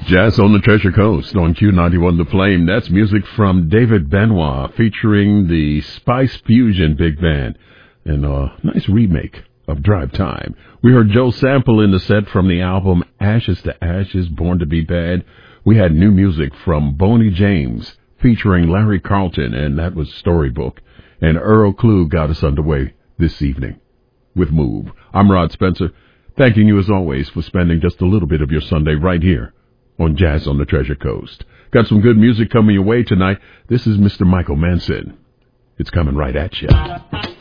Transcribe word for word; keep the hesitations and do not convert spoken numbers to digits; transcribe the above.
Jazz on the Treasure Coast on Q ninety-one The Flame. That's music from David Benoit featuring the Spice Fusion Big Band and a nice remake of Drive Time. We heard Joe Sample in the set from the album Ashes to Ashes, Born to Be Bad. We had new music from Boney James featuring Larry Carlton, and that was Storybook. And Earl Klugh got us underway this evening with Move. I'm Rod Spencer, thanking you as always for spending just a little bit of your Sunday right here on Jazz on the Treasure Coast. Got some good music coming your way tonight. This is Mister Michael Manson. It's coming right at you.